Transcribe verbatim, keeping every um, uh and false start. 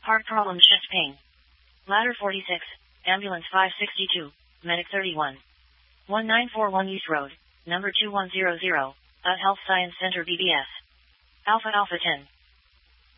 Heart problem, chest pain. Ladder forty-six, ambulance five sixty-two, medic thirty-one. one nine four one East Road, number two one zero zero, at Health Science Center B B S. Alpha Alpha ten.